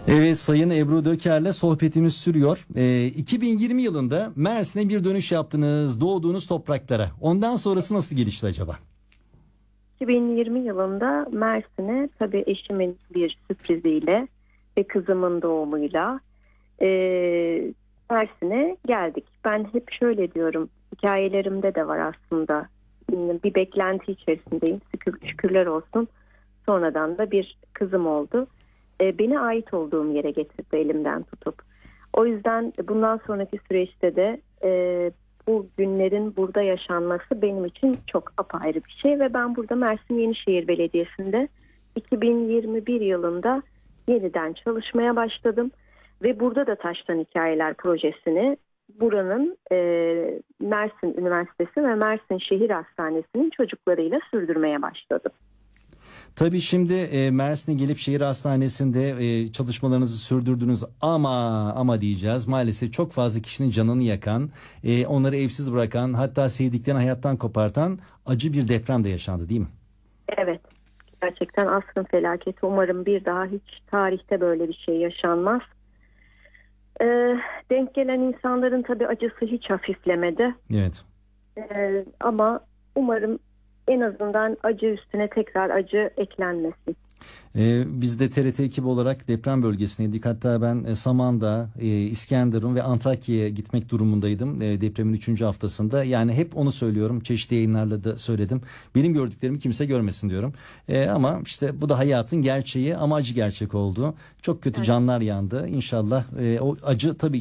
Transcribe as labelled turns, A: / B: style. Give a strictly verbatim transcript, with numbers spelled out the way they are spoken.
A: Evet, Sayın Ebru Döker'le sohbetimiz sürüyor. Ee, iki bin yirmi yılında Mersin'e bir dönüş yaptınız, doğduğunuz topraklara. Ondan sonrası nasıl gelişti acaba?
B: iki bin yirmi yılında Mersin'e tabii eşimin bir sürpriziyle ve kızımın doğumuyla e, Mersin'e geldik. Ben hep şöyle diyorum, hikayelerimde de var aslında. Bir beklenti içerisindeyim. Şükür, şükürler olsun. Sonradan da bir kızım oldu. E, beni ait olduğum yere getirdi elimden tutup. O yüzden bundan sonraki süreçte de e, bu günlerin burada yaşanması benim için çok apayrı bir şey ve ben burada Mersin Yenişehir Belediyesi'nde iki bin yirmi bir yılında yeniden çalışmaya başladım ve burada da Taştan Hikayeler projesini buranın e, Mersin Üniversitesi ve Mersin Şehir Hastanesi'nin çocuklarıyla sürdürmeye başladım.
A: Tabii şimdi e, Mersin'e gelip şehir hastanesinde e, çalışmalarınızı sürdürdünüz ama ama diyeceğiz. Maalesef çok fazla kişinin canını yakan, e, onları evsiz bırakan, hatta sevdiklerini hayattan kopartan acı bir deprem de yaşandı, değil mi?
B: Evet. Gerçekten asrın felaketi. Umarım bir daha hiç tarihte böyle bir şey yaşanmaz. Ee, denk gelen insanların tabii acısı hiç hafiflemedi.
A: Evet.
B: Ee, ama umarım en azından acı üstüne tekrar acı eklenmesin.
A: Ee, biz de T R T ekibi olarak deprem bölgesindeydik. Hatta ben e, Samandağ, e, İskenderun ve Antakya'ya gitmek durumundaydım e, depremin üçüncü haftasında. Yani hep onu söylüyorum. Çeşitli yayınlarla da söyledim. Benim gördüklerimi kimse görmesin diyorum. E, ama işte bu da hayatın gerçeği ama acı gerçek oldu. Çok kötü
B: Evet.
A: canlar yandı. İnşallah e, o acı tabii